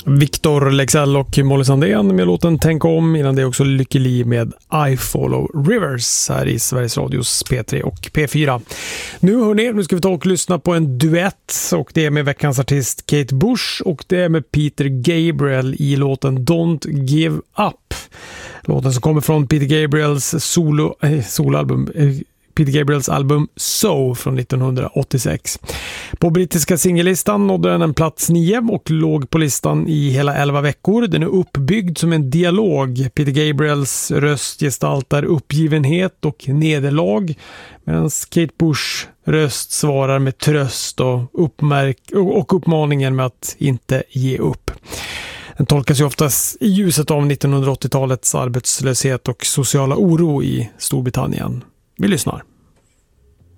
Victor Leksell och Molly Sandén med låten Tänk om. Innan det är också Lykke Li med I Follow Rivers här i Sveriges Radios P3 och P4. Nu ska vi ta och lyssna på en duett, och det är med veckans artist Kate Bush, och det är med Peter Gabriel i låten Don't Give Up. Låten som kommer från Peter Gabriels soloalbum Peter Gabriels album So från 1986. På brittiska singellistan nådde den en plats 9 och låg på listan i hela 11 veckor. Den är uppbyggd som en dialog. Peter Gabriels röst gestaltar uppgivenhet och nederlag, medan Kate Bush röst svarar med tröst och uppmaningen med att inte ge upp. Den tolkas ju oftast i ljuset av 1980-talets arbetslöshet och sociala oro i Storbritannien. Vi lyssnar.